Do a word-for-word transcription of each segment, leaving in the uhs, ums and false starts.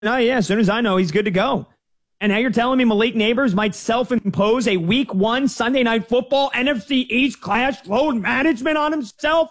night, yeah, as soon as I know, he's good to go. And now you're telling me Malik Neighbors might self-impose a week one Sunday Night Football N F C East class load management on himself?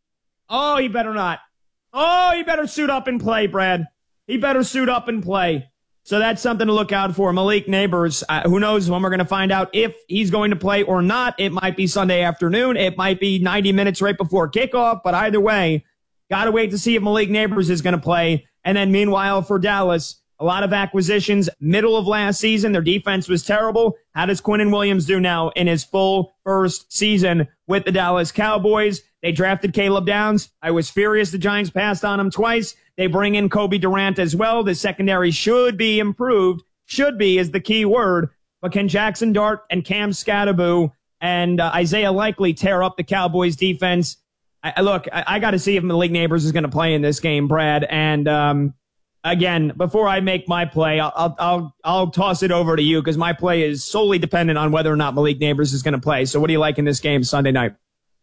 Oh, he better not. Oh, he better suit up and play, Brad. He better suit up and play. So that's something to look out for. Malik Neighbors, uh, who knows when we're going to find out if he's going to play or not. It might be Sunday afternoon. It might be ninety minutes right before kickoff. But either way, got to wait to see if Malik Neighbors is going to play. And then meanwhile, for Dallas, a lot of acquisitions middle of last season. Their defense was terrible. How does Quinnen Williams do now in his full first season with the Dallas Cowboys? They drafted Caleb Downs. I was furious the Giants passed on him twice. They bring in Kobe Durant as well. The secondary should be improved. Should be is the key word. But can Jackson Dart and Cam Skattebo and uh, Isaiah Likely tear up the Cowboys defense? I, I, look, I, I got to see if Malik Neighbors is going to play in this game, Brad. And um, again, before I make my play, I'll I'll I'll, I'll toss it over to you because my play is solely dependent on whether or not Malik Neighbors is going to play. So what do you like in this game Sunday night?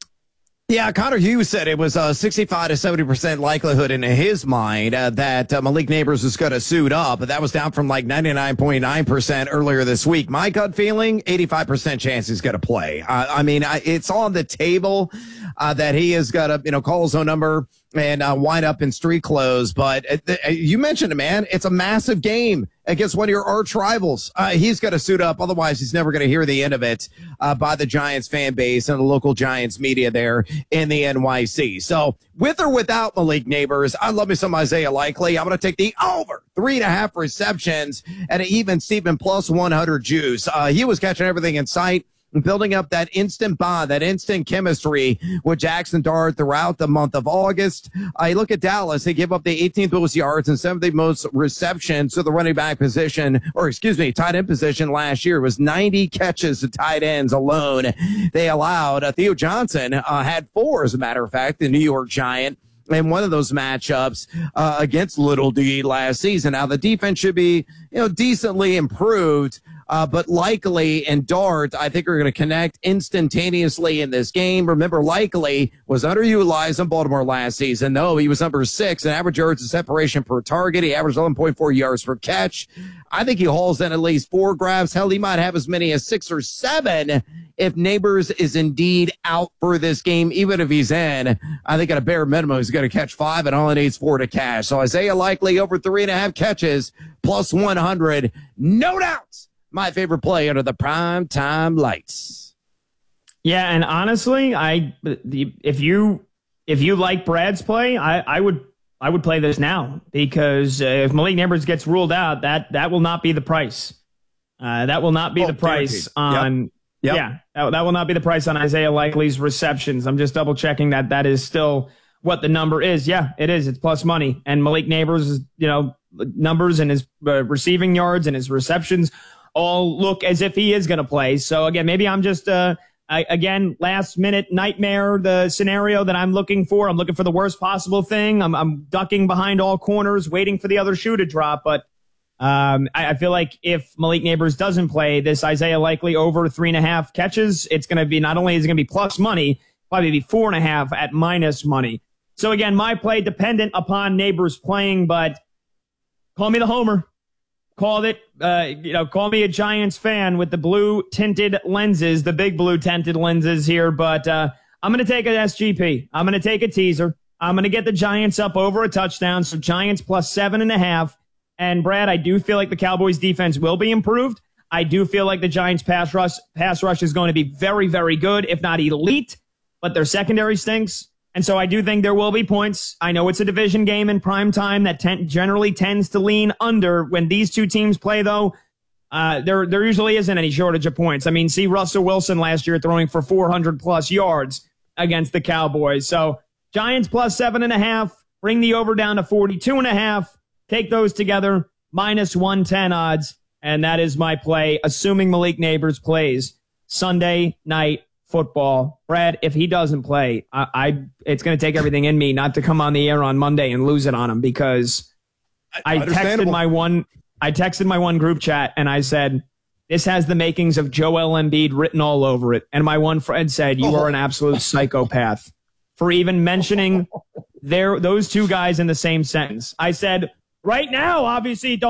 Yeah, Connor Hughes said it was a sixty-five to seventy percent likelihood in his mind uh, that uh, Malik Neighbors was going to suit up. But that was down from like ninety-nine point nine percent earlier this week. My gut feeling, eighty-five percent chance he's going to play. Uh, I mean, I, it's on the table uh, that he is going to, you know, call his own number and uh, wind up in street clothes. But uh, you mentioned it, man. It's a massive game against one of your arch rivals. Uh, he's got to suit up. Otherwise, he's never going to hear the end of it uh, by the Giants fan base and the local Giants media there in the N Y C. So with or without Malik Neighbors, I love me some Isaiah Likely. I'm going to take the over three and a half receptions at an even Steven plus one hundred juice. Uh, he was catching everything in sight, building up that instant bond, that instant chemistry with Jackson Dart throughout the month of August. Uh, you look at Dallas, they give up the eighteenth most yards and seventeenth most receptions to the running back position, or excuse me, tight end position last year. It was ninety catches to tight ends alone they allowed. Uh, Theo Johnson uh, had four, as a matter of fact, the New York Giant, in one of those matchups uh, against Little D last season. Now, the defense should be, you know, decently improved, uh, but Likely and Dart, I think, are going to connect instantaneously in this game. Remember, Likely was underutilized in Baltimore last season. No, he was number six in average yards of separation per target. He averaged eleven point four yards per catch. I think he hauls in at least four grabs. Hell, he might have as many as six or seven if Neighbors is indeed out for this game. Even if he's in, I think at a bare minimum, he's going to catch five and only needs four to cash. So Isaiah Likely over three and a half catches, plus one hundred. No doubts. My favorite play under the prime time lights. Yeah, and honestly, I if you if you like Brad's play, I, I would I would play this now because uh, if Malik Neighbors gets ruled out, that that will not be the price. Uh, that will not be oh, the price guaranteed. on. Yep. Yep. Yeah, that, that will not be the price on Isaiah Likely's receptions. I'm just double checking that that is still what the number is. Yeah, it is. It's plus money. And Malik Neighbors, you know, numbers and his uh, receiving yards and his receptions all look as if he is going to play. So again, maybe I'm just, uh, I, again, last minute nightmare, the scenario that I'm looking for. I'm looking for the worst possible thing. I'm, I'm ducking behind all corners, waiting for the other shoe to drop. But um, I, I feel like if Malik Neighbors doesn't play, this Isaiah Likely over three and a half catches, it's going to be, not only is it going to be plus money, probably be four and a half at minus money. So again, my play dependent upon Neighbors playing, but call me the homer. Call it, uh, you know, call me a Giants fan with the blue tinted lenses, the big blue tinted lenses here. But uh, I'm going to take an S G P. I'm going to take a teaser. I'm going to get the Giants up over a touchdown. So Giants plus seven and a half. And Brad, I do feel like the Cowboys defense will be improved. I do feel like the Giants pass rush, pass rush is going to be very, very good, if not elite. But their secondary stinks. And so I do think there will be points. I know it's a division game in prime time that ten- generally tends to lean under. When these two teams play, though, uh, there there usually isn't any shortage of points. I mean, see Russell Wilson last year throwing for four hundred plus yards against the Cowboys. So Giants plus seven and a half. Bring the over down to forty-two and a half. Take those together, minus one ten odds. And that is my play, assuming Malik Neighbors plays Sunday night football. Brad, if he doesn't play, I, I it's going to take everything in me not to come on the air on Monday and lose it on him, because I texted my one I texted my one group chat and I said, this has the makings of Joel Embiid written all over it. And my one friend said, you are an absolute psychopath for even mentioning their those two guys in the same sentence. I said, Right now, obviously, don't